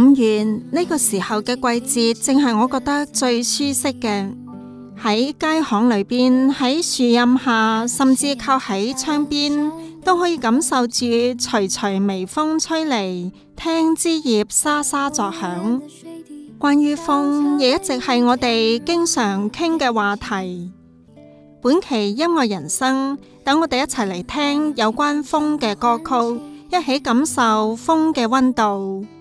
5月呢個時候嘅季節，正係我覺得最舒適嘅。喺街巷裏邊，喺樹蔭下，甚至靠喺窗邊，都可以感受住徐徐微風吹嚟，聽枝葉沙沙作響。關於風，亦一直係我哋經常傾嘅話題。本期音樂人生，等我哋一齊嚟聽有關風嘅歌曲，一起感受風嘅溫度。